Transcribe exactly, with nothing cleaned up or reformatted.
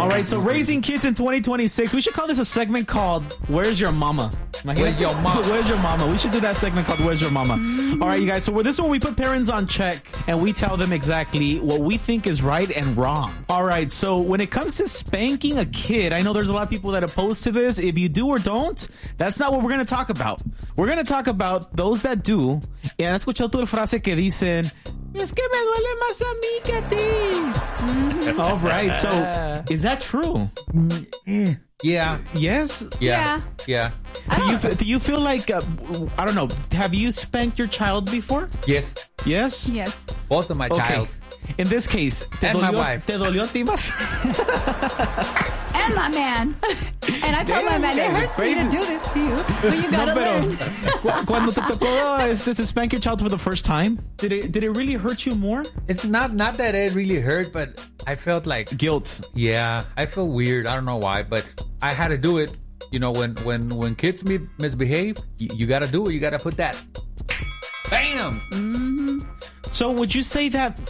All right, so raising kids in twenty twenty-six. We should call this a segment called Where's Your Mama? Where's your mama? Where's your mama? We should do that segment called Where's Your Mama? All right, you guys. So this is where we put parents on check and we tell them exactly what we think is right and wrong. All right, so when it comes to spanking a kid, I know there's a lot of people that oppose to this. If you do or don't, that's not what we're going to talk about. We're going to talk about those that do. Y han escuchado tu frase que dicen, es que me duele más a mí que a ti. All right, so is that true? Yeah. Yes? Yeah. Yeah. Do you, f- do you feel like, uh, I don't know, have you spanked your child before? Yes. Yes? Yes. Both of my Okay. child. In this case, te And my dolió, wife. ¿Te dolió a ti más? And my man. And I told my Damn, man, you it guys are hurts me to crazy. do this to you, but you gotta No, pero learn. cu- cuando te tocó este, to spank your child for the first time, did it did it really hurt you more? It's not not that it really hurt, but I felt like Guilt. yeah, I feel weird. I don't know why, but I had to do it. You know, when when when kids mi- misbehave, you, you got to do it. You got to put that. Bam. So would you say that